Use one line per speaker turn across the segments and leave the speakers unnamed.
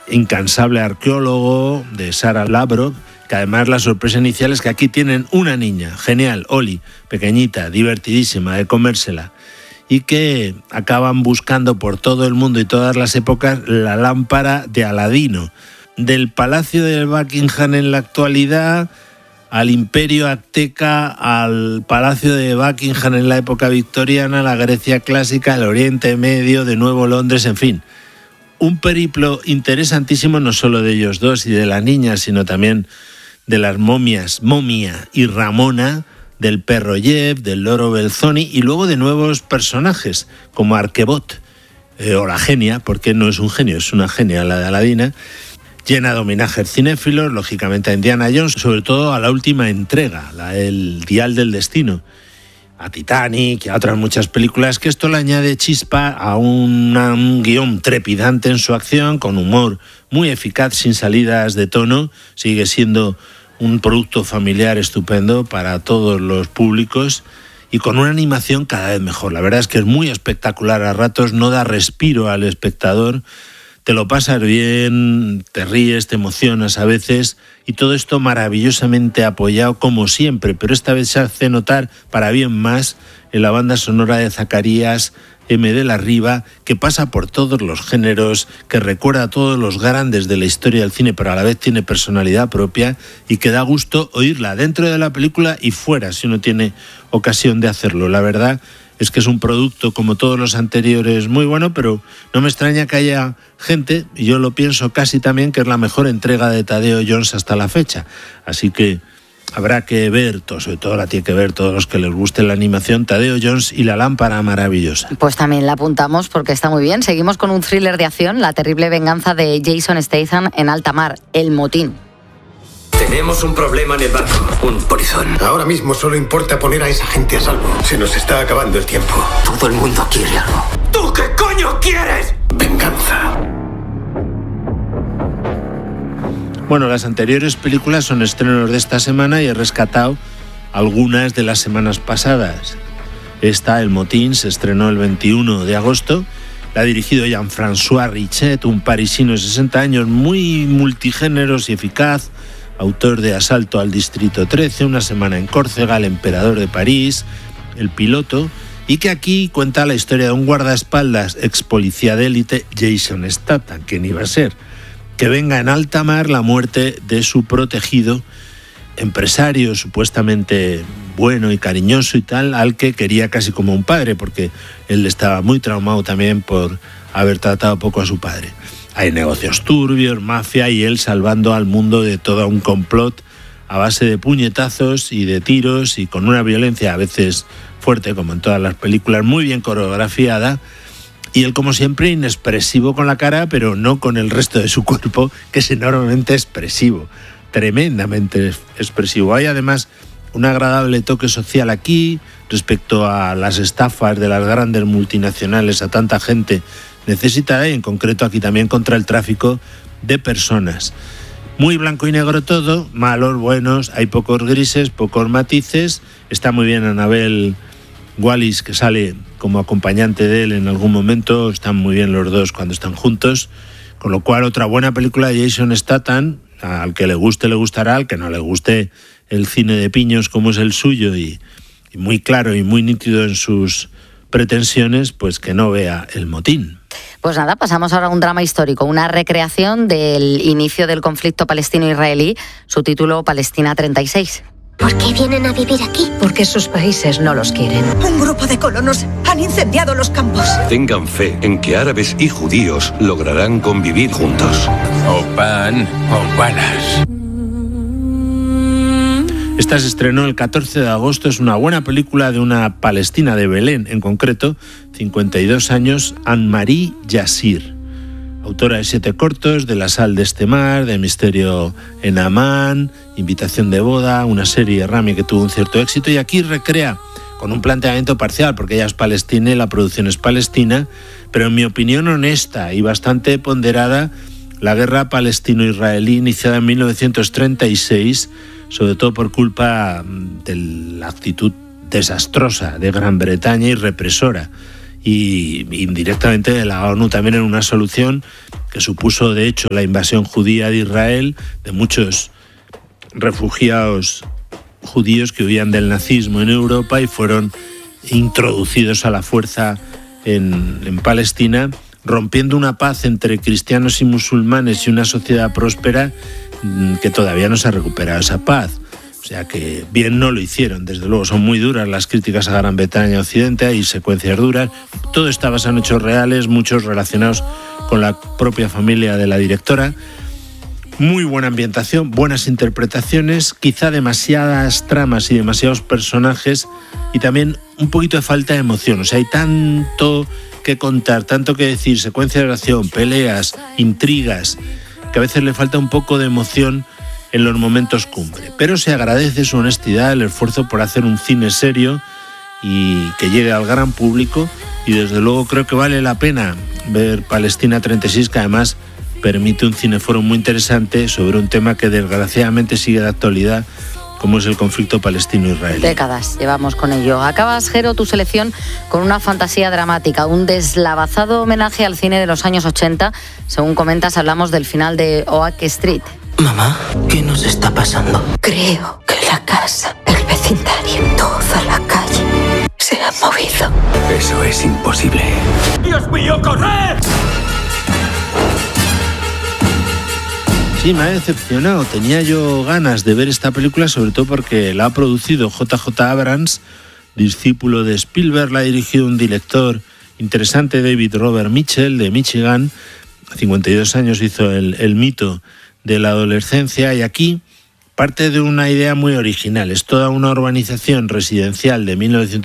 incansable arqueólogo de Sarah Labrock, que además la sorpresa inicial es que aquí tienen una niña, genial, Oli, pequeñita, divertidísima, de comérsela, y que acaban buscando por todo el mundo y todas las épocas la lámpara de Aladino. Del Palacio de Buckingham en la actualidad, al Imperio Azteca, al Palacio de Buckingham en la época victoriana, la Grecia clásica, el Oriente Medio, de nuevo Londres, en fin. Un periplo interesantísimo no solo de ellos dos y de la niña, sino también de las momias, Momia y Ramona, del perro Jeff, del loro Belzoni y luego de nuevos personajes como Arquebot o la genia, porque no es un genio, es una genia la de Aladina, llena de homenajes cinéfilos, lógicamente a Indiana Jones, sobre todo a la última entrega, el Dial del Destino, a Titanic y a otras muchas películas, que esto le añade chispa a un guión trepidante en su acción, con humor muy eficaz, sin salidas de tono. Sigue siendo un producto familiar estupendo para todos los públicos y con una animación cada vez mejor. La verdad es que es muy espectacular a ratos, no da respiro al espectador, te lo pasas bien, te ríes, te emocionas a veces, y todo esto maravillosamente apoyado como siempre, pero esta vez se hace notar para bien más en la banda sonora de Zacarías M. de la Riva, que pasa por todos los géneros, que recuerda a todos los grandes de la historia del cine, pero a la vez tiene personalidad propia y que da gusto oírla dentro de la película y fuera, si uno tiene ocasión de hacerlo. La verdad es que es un producto, como todos los anteriores, muy bueno, pero no me extraña que haya gente, y yo lo pienso casi también, que es la mejor entrega de Tadeo Jones hasta la fecha. Así que habrá que ver, sobre todo la tiene que ver todos los que les guste la animación, Tadeo Jones y la lámpara maravillosa.
Pues también la apuntamos porque está muy bien. Seguimos con un thriller de acción, La terrible venganza de Jason Statham en alta mar, El motín.
Tenemos un problema en el barco, un polizón.
Ahora mismo solo importa poner a esa gente a salvo. Se nos está acabando el tiempo.
Todo el mundo quiere algo. ¿Tú qué coño quieres?
Venganza.
Bueno, las anteriores películas son estrenos de esta semana y he rescatado algunas de las semanas pasadas. Esta, El motín, se estrenó el 21 de agosto. La ha dirigido Jean-François Richet, un parisino de 60 años, muy multigéneros y eficaz, autor de Asalto al Distrito 13, Una semana en Córcega, El emperador de París, El piloto, y que aquí cuenta la historia de un guardaespaldas ex policía de élite, Jason Statham, quien iba a ser, que venga en alta mar la muerte de su protegido, empresario supuestamente bueno y cariñoso y tal, al que quería casi como un padre, porque él estaba muy traumado también por haber tratado poco a su padre. Hay negocios turbios, mafia, y él salvando al mundo de todo un complot a base de puñetazos y de tiros y con una violencia a veces fuerte, como en todas las películas, muy bien coreografiada. Y él, como siempre, inexpresivo con la cara, pero no con el resto de su cuerpo, que es enormemente expresivo, tremendamente expresivo. Hay además un agradable toque social aquí respecto a las estafas de las grandes multinacionales a tanta gente necesitada, y en concreto aquí también contra el tráfico de personas. Muy blanco y negro todo, malos, buenos, hay pocos grises, pocos matices. Está muy bien Annabelle Wallis, que sale como acompañante de él en algún momento. Están muy bien los dos cuando están juntos, con lo cual otra buena película de Jason Statham. Al que le guste le gustará, al que no le guste el cine de piños como es el suyo y muy claro y muy nítido en sus pretensiones, pues que no vea El motín.
Pues nada, pasamos ahora a un drama histórico, una recreación del inicio del conflicto palestino-israelí, su título Palestina 36.
¿Por qué vienen a vivir aquí?
Porque sus países no los quieren.
Un grupo de colonos han incendiado los campos.
Tengan fe en que árabes y judíos lograrán convivir juntos.
O pan o balas.
Esta se estrenó el 14 de agosto, es una buena película de una palestina de Belén, en concreto, 52 años, Anne-Marie Yassir, autora de 7 cortos, de La sal de este mar, de Misterio en Amán, Invitación de boda, una serie Rami que tuvo un cierto éxito, y aquí recrea con un planteamiento parcial, porque ella es palestina y la producción es palestina, pero en mi opinión honesta y bastante ponderada, la guerra palestino-israelí iniciada en 1936, sobre todo por culpa de la actitud desastrosa de Gran Bretaña y represora, y indirectamente de la ONU también en una solución que supuso de hecho la invasión judía de Israel, de muchos refugiados judíos que huían del nazismo en Europa y fueron introducidos a la fuerza en Palestina, rompiendo una paz entre cristianos y musulmanes y una sociedad próspera que todavía no se ha recuperado esa paz. O sea que bien no lo hicieron, desde luego. Son muy duras las críticas a Gran Bretaña y Occidente, hay secuencias duras. Todo está basado en hechos reales, muchos relacionados con la propia familia de la directora. Muy buena ambientación, buenas interpretaciones, quizá demasiadas tramas y demasiados personajes y también un poquito de falta de emoción. O sea, hay tanto que contar, tanto que decir, secuencias de acción, peleas, intrigas, que a veces le falta un poco de emoción en los momentos cumbre. Pero se agradece su honestidad, el esfuerzo por hacer un cine serio y que llegue al gran público, y desde luego creo que vale la pena ver Palestina 36, que además permite un cineforo muy interesante sobre un tema que desgraciadamente sigue de actualidad, como es el conflicto palestino-israelí.
Décadas llevamos con ello. Acabas, Jero, tu selección con una fantasía dramática, un deslavazado homenaje al cine de los años 80. Según comentas, hablamos del final de Oak Street.
Mamá, ¿qué nos está pasando?
Creo que la casa, el vecindario, toda la calle se ha movido.
Eso es imposible.
¡Dios mío, corred!
Sí, me ha decepcionado. Tenía yo ganas de ver esta película, sobre todo porque la ha producido JJ Abrams, discípulo de Spielberg. La ha dirigido un director interesante, David Robert Mitchell, de Michigan. A 52 años hizo el mito de la adolescencia, y aquí parte de una idea muy original. Es toda una urbanización residencial de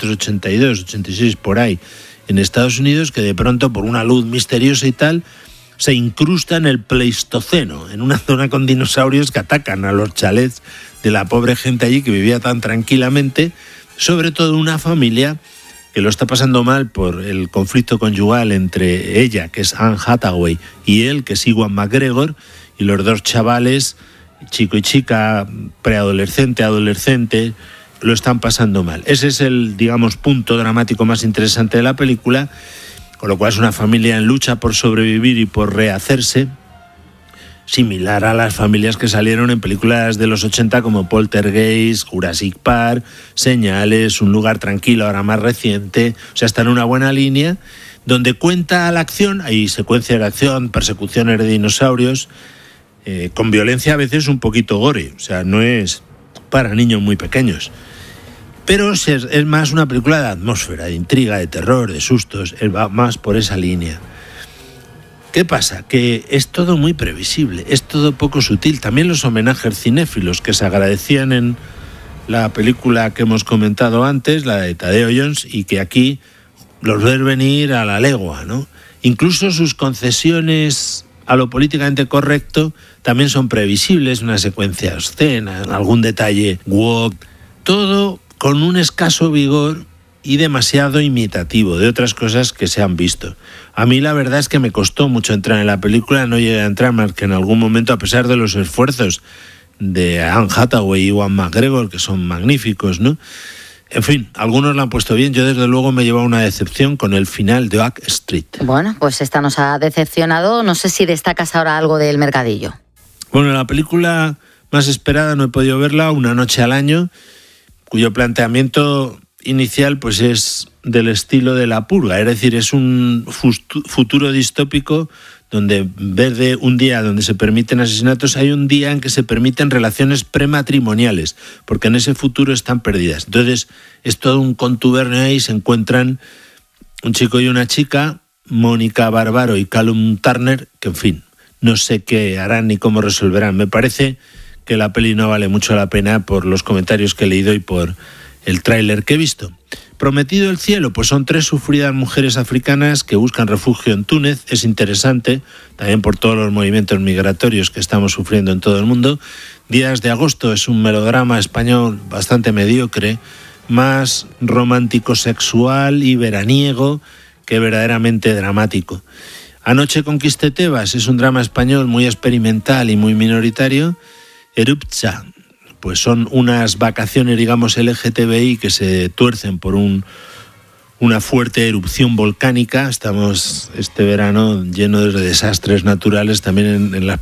1982-86 por ahí en Estados Unidos, que de pronto, por una luz misteriosa y tal, se incrusta en el Pleistoceno, en una zona con dinosaurios que atacan a los chalets de la pobre gente allí que vivía tan tranquilamente, sobre todo una familia que lo está pasando mal por el conflicto conyugal entre ella, que es Anne Hathaway, y él, que es Ewan McGregor, y los dos chavales, chico y chica, preadolescente, adolescente, lo están pasando mal. Ese es el, digamos, punto dramático más interesante de la película, con lo cual es una familia en lucha por sobrevivir y por rehacerse, similar a las familias que salieron en películas de los 80 como Poltergeist, Jurassic Park, Señales, Un lugar tranquilo, ahora más reciente. O sea, está en una buena línea, donde cuenta la acción, hay secuencias de acción, persecuciones de dinosaurios, con violencia a veces un poquito gore, o sea, no es para niños muy pequeños. Pero es más una película de atmósfera, de intriga, de terror, de sustos, él va más por esa línea. ¿Qué pasa? Que es todo muy previsible, es todo poco sutil. También los homenajes cinéfilos que se agradecían en la película que hemos comentado antes, la de Tadeo Jones, y que aquí los ves venir a la legua, ¿no? Incluso sus concesiones a lo políticamente correcto también son previsibles, una secuencia obscena, algún detalle woke, todo con un escaso vigor y demasiado imitativo de otras cosas que se han visto. A mí la verdad es que me costó mucho entrar en la película, no llegué a entrar más que en algún momento, a pesar de los esfuerzos de Anne Hathaway y Ewan McGregor, que son magníficos, ¿no? En fin, algunos la han puesto bien. Yo desde luego me he llevado una decepción con el final de Oak Street.
Bueno, pues esta nos ha decepcionado. No sé si destacas ahora algo del mercadillo.
Bueno, la película más esperada, no he podido verla, Una noche al año, cuyo planteamiento inicial pues es del estilo de La purga, es decir, es un futuro distópico donde en vez de un día donde se permiten asesinatos, hay un día en que se permiten relaciones prematrimoniales, porque en ese futuro están perdidas. Entonces es todo un contubernio ahí, se encuentran un chico y una chica, Mónica Barbaro y Callum Turner, que en fin, no sé qué harán ni cómo resolverán. Me parece que la peli no vale mucho la pena por los comentarios que he leído y por el tráiler que he visto. Prometido el cielo, pues son 3 sufridas mujeres africanas que buscan refugio en Túnez. Es interesante, también por todos los movimientos migratorios que estamos sufriendo en todo el mundo. Días de agosto es un melodrama español bastante mediocre, más romántico sexual y veraniego que verdaderamente dramático. Anoche conquisté Tebas es un drama español muy experimental y muy minoritario. Eruptsa, pues son unas vacaciones, digamos, LGTBI que se tuercen por un una fuerte erupción volcánica. Estamos este verano lleno de desastres naturales también en las